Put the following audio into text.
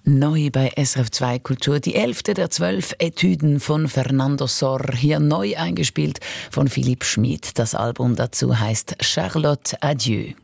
Neu bei SRF 2 Kultur, die 11. der 12 Etüden von Fernando Sor, hier neu eingespielt von Philipp Schmid. Das Album dazu heißt Charlotte Adieu.